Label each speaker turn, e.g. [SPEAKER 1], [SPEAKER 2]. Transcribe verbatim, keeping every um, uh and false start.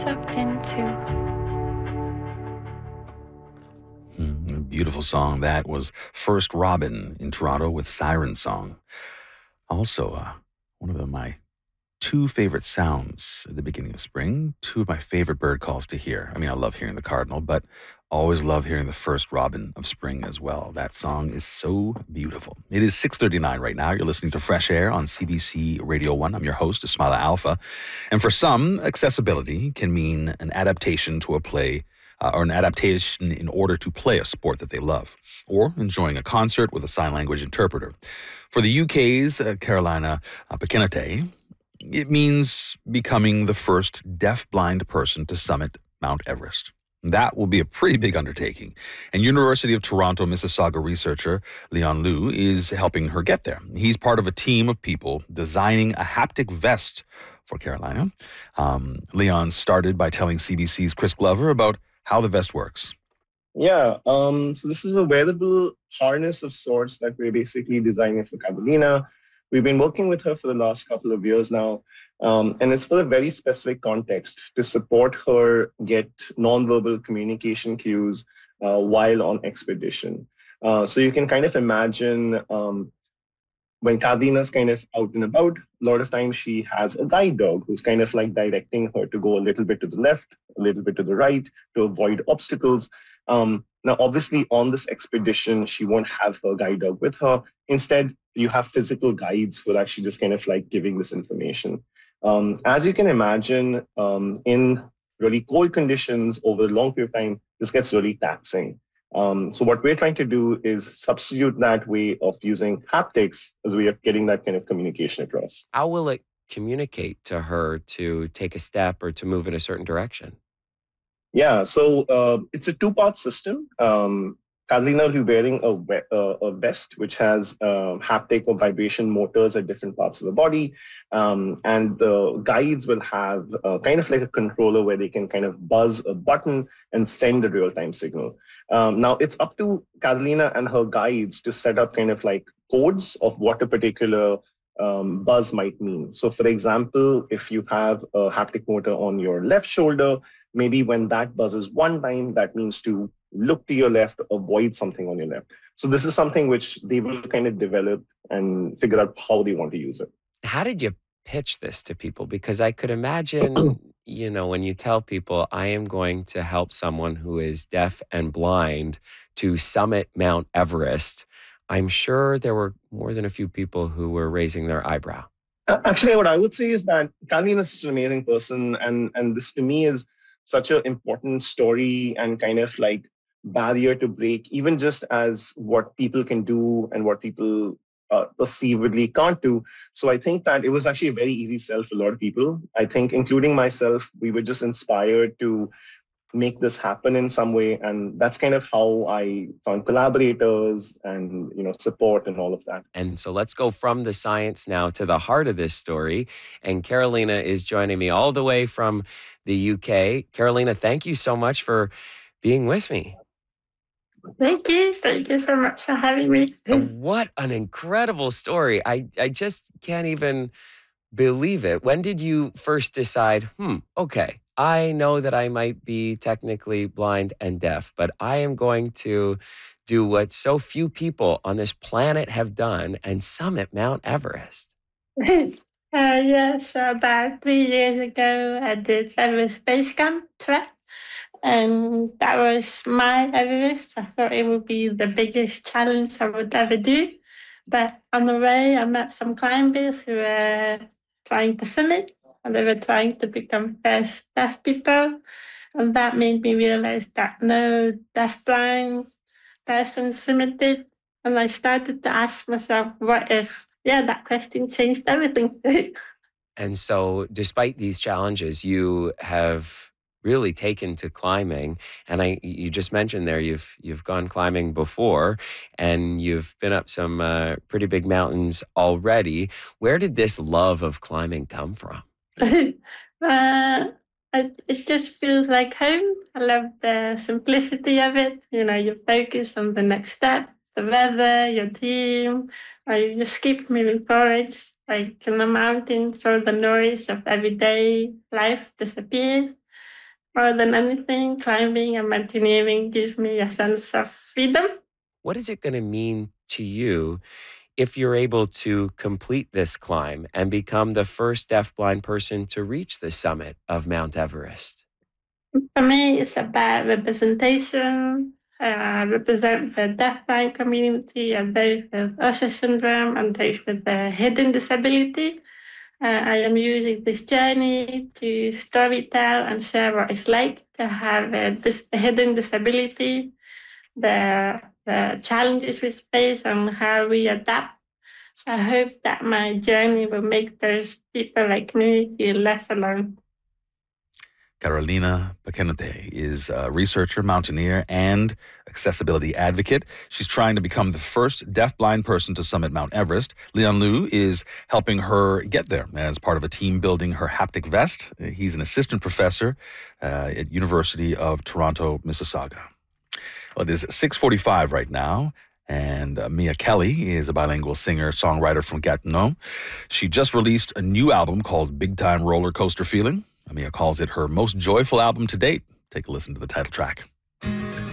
[SPEAKER 1] sucked into.
[SPEAKER 2] Mm, a beautiful song. That was First Robin in Toronto with Siren Song. Also, uh, one of the, my two favorite sounds at the beginning of spring, two of my favorite bird calls to hear. I mean, I love hearing the cardinal, but always love hearing the first robin of spring as well. That song is so beautiful. It is six thirty-nine right now. You're listening to Fresh Air on C B C Radio one. I'm your host, Ismaila Alfa. And for some, accessibility can mean an adaptation to a play uh, or an adaptation in order to play a sport that they love, or enjoying a concert with a sign language interpreter. For the U K's uh, Carolina uh, Pekinate, it means becoming the first deaf-blind person to summit Mount Everest. That will be a pretty big undertaking. And University of Toronto Mississauga researcher Leon Liu is helping her get there. He's part of a team of people designing a haptic vest for Carolina. Um, Leon started by telling C B C's Chris Glover about how the vest works.
[SPEAKER 3] Yeah, um, so this is a wearable harness of sorts that we're basically designing for Catalina. We've been working with her for the last couple of years now, um, and it's for a very specific context to support her get nonverbal communication cues uh, while on expedition. Uh, so you can kind of imagine um, when Catalina's kind of out and about, a lot of times she has a guide dog who's kind of like directing her to go a little bit to the left, a little bit to the right to avoid obstacles. Um, now, obviously, on this expedition, she won't have her guide dog with her. Instead, you have physical guides who are actually just kind of like giving this information. Um, as you can imagine, um, in really cold conditions over a long period of time, this gets really taxing. Um, so what we're trying to do is substitute that way of using haptics as a way of getting that kind of communication across.
[SPEAKER 4] How will it communicate to her to take a step or to move in a certain direction?
[SPEAKER 3] Yeah, so uh, it's a two-part system. Um, Catalina will be wearing a, we- uh, a vest which has uh, haptic or vibration motors at different parts of the body. Um, and the guides will have uh, kind of like a controller where they can kind of buzz a button and send a real-time signal. Um, now, it's up to Catalina and her guides to set up kind of like codes of what a particular um, buzz might mean. So, for example, if you have a haptic motor on your left shoulder, maybe when that buzzes one time, that means to look to your left, avoid something on your left. So this is something which they will kind of develop and figure out how they want to use it.
[SPEAKER 4] How did you pitch this to people? Because I could imagine, you know, when you tell people, I am going to help someone who is deaf and blind to summit Mount Everest, I'm sure there were more than a few people who were raising their eyebrow.
[SPEAKER 3] Actually, what I would say is that Catalina is such an amazing person. And, and this to me is such an important story and kind of like barrier to break, even just as what people can do and what people uh, perceivedly can't do. So I think that it was actually a very easy sell for a lot of people. I think, including myself, we were just inspired to make this happen in some way. And that's kind of how I found collaborators and, you know, support and all of that.
[SPEAKER 4] And so let's go from the science now to the heart of this story. And Carolina is joining me all the way from the U K. Carolina, thank you so much for being with me.
[SPEAKER 5] Thank you. Thank you so much for having me.
[SPEAKER 4] What an incredible story. I, I just can't even believe it. When did you first decide, hmm, okay, I know that I might be technically blind and deaf, but I am going to do what so few people on this planet have done and summit Mount Everest?
[SPEAKER 5] uh, yeah, so about three years ago, I did Everest Base Camp trek, and that was my Everest. I thought it would be the biggest challenge I would ever do. But on the way, I met some climbers who were trying to summit, and they were trying to become first deaf people. And that made me realize that no deaf-blind person submitted. And I started to ask myself, what if? Yeah, that question changed everything.
[SPEAKER 4] And so despite these challenges, you have really taken to climbing. And I, you just mentioned there, you've you've gone climbing before, and you've been up some uh, pretty big mountains already. Where did this love of climbing come from?
[SPEAKER 5] uh, it, it just feels like home. I love the simplicity of it. You know, you focus on the next step, the weather, your team, or you just keep moving forward. Like in the mountains, all the noise of everyday life disappears. More than anything, climbing and mountaineering gives me a sense of freedom.
[SPEAKER 4] What is it going to mean to you if you're able to complete this climb and become the first deafblind person to reach the summit of Mount Everest?
[SPEAKER 5] For me, it's about representation, uh, represent the deafblind community and those with Usher syndrome and those with the hidden disability. Uh, I am using this journey to storytell and share what it's like to have a, dis- a hidden disability, the, the challenges we face, and how we adapt. So I hope that my journey will make those people like me feel less alone.
[SPEAKER 2] Carolina Paquenote is a researcher, mountaineer, and accessibility advocate. She's trying to become the first deafblind person to summit Mount Everest. Leon Liu is helping her get there as part of a team building her haptic vest. He's an assistant professor uh, at University of Toronto, Mississauga. Well, it is six forty-five right now. And uh, Mia Kelly is a bilingual singer-songwriter from Gatineau. She just released a new album called Big Time Roller Coaster Feeling. Mia calls it her most joyful album to date. Take a listen to the title track.